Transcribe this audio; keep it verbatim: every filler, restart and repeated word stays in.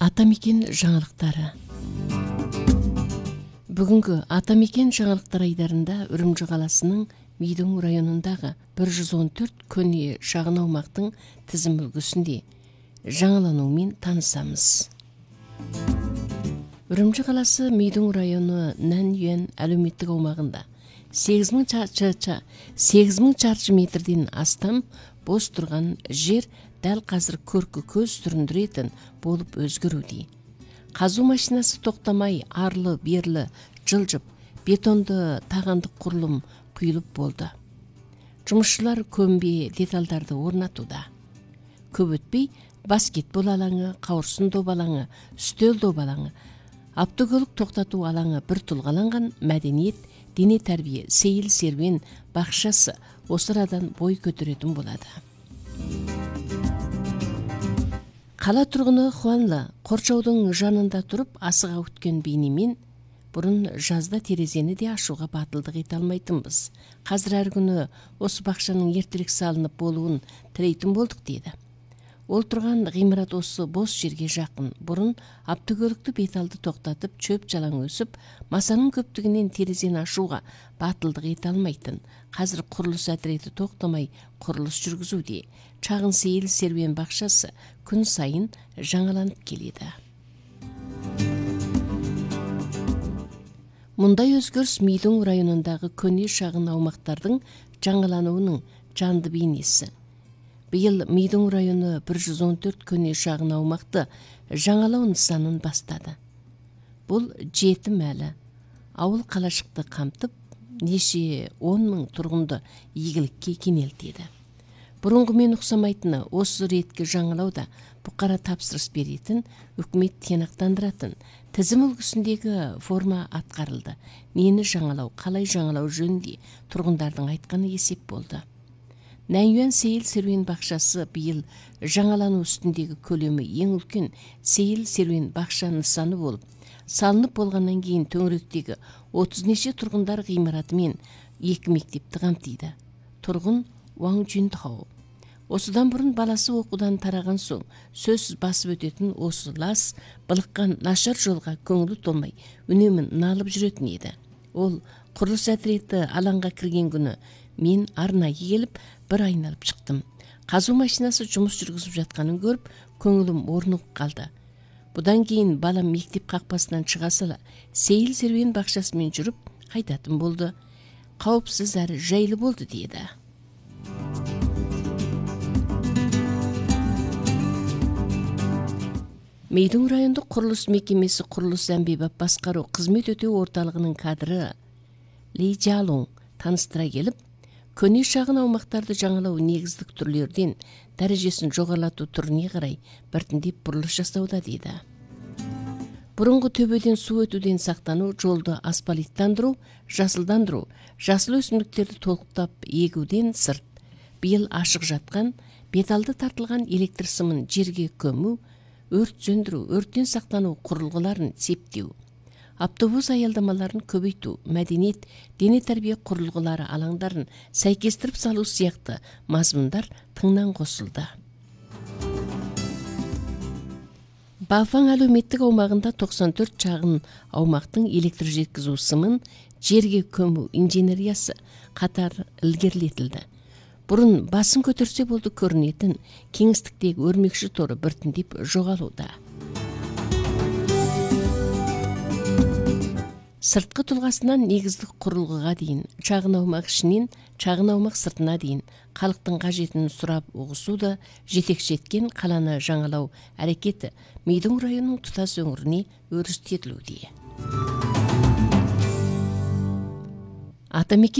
Атамекен жаңалықтары. Бүгінгі Атамекен жаңалықтар айдарында Үрімжі қаласының Мейдің районындағы бір жүз он төрт көне шағын аумақтың тізім үлгісінде жаңалануымен танысамыз. Үрімжі қаласы Мейдің районы Нән-Юан әлеуметтік аумағында сегіз мың шаршы метрден астам бос тұрған жер дәл қазір көркі көз сүріндіретін болып өзгеруде. Қазу машинасы тоқтамай арлы-берлі жылжып, бетонды тағандық құрылым құйылып болды. Жұмысшылар көмбе деталдарды орнатуда. Көп өтпей баскетбол алаңы, қауырсын доп алаңы, үстел доп алаңы, автокөлік тоқтату алаңы бір тұлғаланған мәдениет, дене тәрбие, сейіл серуен бақшасы осы арадан бой көтеретін болады. Қала тұрғыны Хуанлы қоршаудың жанында тұрып асыға өткен бейнемен бұрын жазда терезені де ашуға батылдық ете алмайтынбыз. Қазір әр күні осы бақшаның ертерек салынып болуын тілейтін болдық дейді. Ол тұрған ғимарат осы бос жерге жақын. Бұрын автокөлікті беталды тоқтатып, шөп жалаң өсіп, масаның көптігінен терезені ашуға батылдық ете алмайтын. Қазір құрылыс әдіреті тоқтамай құрылыс жүргізуде. Шағын сейіл серуен бақшасы күн сайын жаңаланып келеді. Мұндай өзгеріс Мейдің районындағы көне шағын аумақтардың жаңалануының жанды бейнесі. Биыл Мейдің районы бір жүз он төрт көне шағын аумақты жаңалау нысанын бастады. Бұл жеті мәлі ауыл қалашықты қамтып, неше он мың тұрғынды игілікке кенелтеді. Бұрынғымен ұқсамайтыны осы ретке жаңалауда бұқара тапсырыс беретін, үкімет тиянақтандыратын тізім үлгісіндегі форма атқарылды. Нені жаңалау, қалай жаңалау жөнінде тұрғындардың айтқаны есеп болды. Нән-Юан сейіл серуен бақшасы биыл жаңалану үстіндегі көлемі ең үлкен сейіл серуен бақша нысаны болып, салынып болғаннан кейін төңіректегі отыз неше тұрғындар ғимаратымен екі мектепті қамтиды. Тұрғын Уаң Жүнтхау. Осыдан бұрын баласы оқудан тараған соң сөзсіз басып өтетін осы лас, былыққан нашар жолға көңілі толмай үнемі налып жүретін еді. Ол құрылыс әдіреті алаңға кірген күні мен арнайы келіп бір айналып шықтым. Қазу машинасы жұмыс жүргізіп жатқанын көріп, көңілім орнығып қалды. Бұдан кейін балам мектеп қақпасынан шыға сала, сейіл серуен бақшасымен жүріп қайтатын болды. Қауіпсіз әрі жайлы болды деді. Мейдің райондық құрылыс мекемесі құрылыс әмбебап басқару қызмет өтеу орталығының кадры Ли Джалун таныстыра келіп, көне шағын аумақтарды жаңалау негіздік түрлерден дәрежесін жоғарлату түріне қарай біртіндеп бұрылыс жасауда дейді. Бұрынғы төбеден су өтуден сақтану, жолды асфальттандыру, жасылдандыру, жасыл өсімдіктерді толықтап егуден сырт, биыл ашық жатқан беталды тартылған электр сымын жерге көму, өрт сөндіру, өрттен сақтану құрылғыларын септеу, автобус аялдамаларын көбейту, мәдениет, дене тәрбие құрылғылары алаңдарын сәйкестіріп салу сияқты мазмұндар тыңнан қосылды. Бафаң әлеуметтік аумағында тоқсан төрт шағын аумақтың электр жеткізу сымын жерге көму инженериясы қатар ілгерілетілді. Бұрын басын көтерсе болды көрінетін кеңістіктегі өрмекші торы біртіндеп жоғалуда. Сыртқы тұлғасынан негіздік құрылғыға дейін, шағын аумақ ішінен шағын аумақ сыртына дейін халықтың қажетін сұрап ұғысуды жетекші еткен қаланы жаңалау әрекеті Мейдің районының тұтас өңіріне өрістетілуде. Атамекен